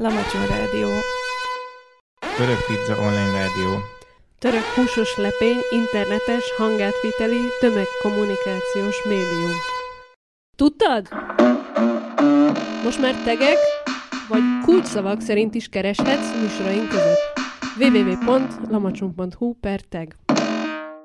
Lamacson Rádió. Török Pizza Online Rádió. Török húsos lepény, internetes, hangátviteli, tömegkommunikációs médium. Tudtad? Most már tegek, vagy kulcsszavak szerint is kereshetsz műsoraink között. www.lamacson.hu/tag